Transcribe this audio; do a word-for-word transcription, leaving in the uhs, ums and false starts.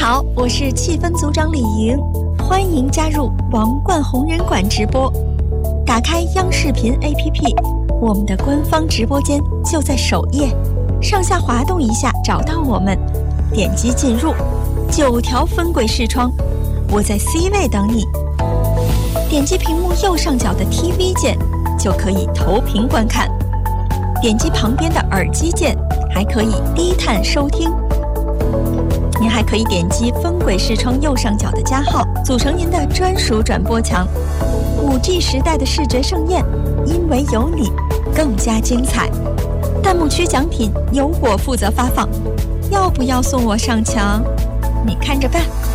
好，我是气氛组长李莹，欢迎加入王冠红人馆直播。打开央视频 A P P， 我们的官方直播间就在首页，上下滑动一下找到我们，点击进入，九条分轨视窗，我在 C 位等你。点击屏幕右上角的 T V 键，就可以投屏观看。点击旁边的耳机键，还可以低碳收听。您还可以点击分轨视窗右上角的加号，组成您的专属转播墙。五 G 时代的视觉盛宴，因为有你，更加精彩。弹幕区奖品由我负责发放，要不要送我上墙？你看着办。